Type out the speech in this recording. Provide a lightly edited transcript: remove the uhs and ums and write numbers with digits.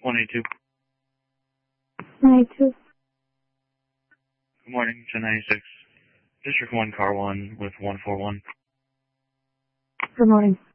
182. 182. Good morning, 1096. District 1, Car 1 with 141. Good morning.